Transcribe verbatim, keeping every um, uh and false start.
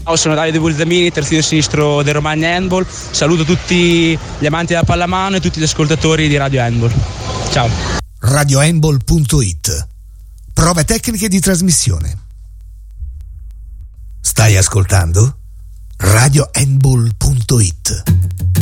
Ciao, sono Davide Bulzamini, terzino sinistro del Romagna Handball. Saluto tutti gli amanti della pallamano e tutti gli ascoltatori di Radio Handball. Ciao. radio handball punto it. Prove tecniche di trasmissione. Stai ascoltando radio handball punto it.